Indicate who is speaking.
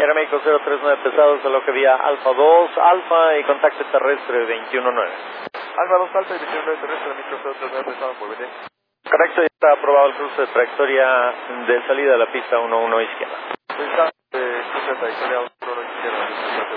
Speaker 1: Aeroméxico 039 pesados, aloje vía Alfa 2, Alfa y contacto terrestre 219.
Speaker 2: Alfa 2 Alfa y 29 terrestre, micro 039 pesado por BT.
Speaker 1: Correcto, ya está aprobado el cruce de trayectoria de salida de la pista 11 izquierda.
Speaker 2: Está cruce de trayectoria 11 izquierda.